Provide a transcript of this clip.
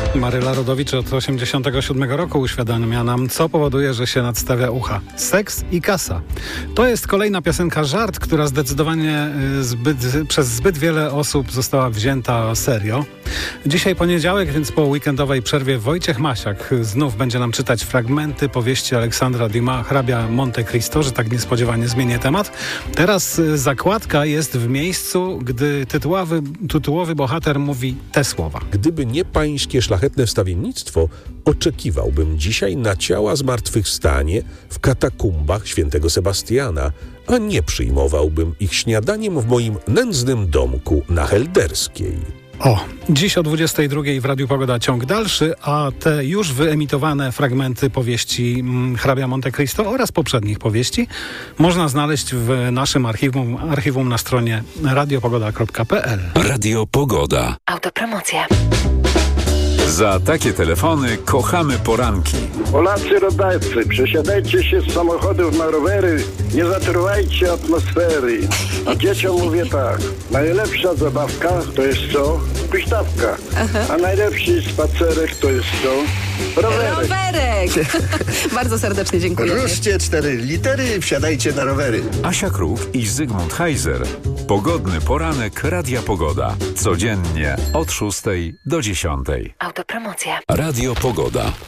Maryla Rodowicz od 1987 roku uświadamia nam, co powoduje, że się nadstawia ucha. Seks i kasa. To jest kolejna piosenka żart, która zdecydowanie przez zbyt wiele osób została wzięta serio. Dzisiaj poniedziałek, więc po weekendowej przerwie Wojciech Masiak znów będzie nam czytać fragmenty powieści Aleksandra Dumas, Hrabia Monte Cristo, że tak niespodziewanie zmienię temat. Teraz zakładka jest w miejscu, gdy tytułowy bohater mówi te słowa. Gdyby nie pańskie szlachetne wstawiennictwo, oczekiwałbym dzisiaj na ciała zmartwychwstanie w katakumbach świętego Sebastiana, a nie przyjmowałbym ich śniadaniem w moim nędznym domku na Helderskiej. Dziś o 22:00 w Radiu Pogoda ciąg dalszy, a te już wyemitowane fragmenty powieści Hrabia Monte Cristo oraz poprzednich powieści można znaleźć w naszym archiwum na stronie radiopogoda.pl. Radio Pogoda. Autopromocja. Za takie telefony kochamy poranki. Polacy rodacy, przesiadajcie się z samochodów na rowery, nie zatruwajcie atmosfery. A dzieciom mówię tak, najlepsza zabawka to jest co? Huśtawka. A najlepszy spacerek to jest co? Rowerek. Bardzo serdecznie dziękuję. Ruszcie 4 litery, wsiadajcie na rowery. Asia Kruk i Zygmunt Heiser. Pogodny poranek Radia Pogoda. Codziennie od 6 do 10. Autopromocja. Radio Pogoda.